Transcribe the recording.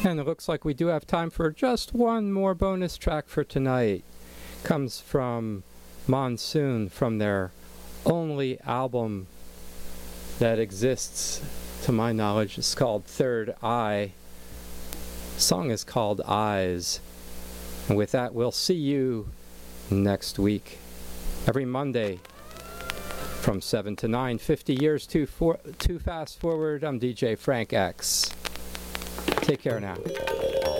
And it looks like we do have time for just one more bonus track for tonight. Comes from Monsoon, from their only album that exists, to my knowledge. It's called Third Eye. The song is called Eyes. And with that, we'll see you next week. Every Monday from 7 to 9, 50 years too fast forward. I'm DJ Frank X. Take care now.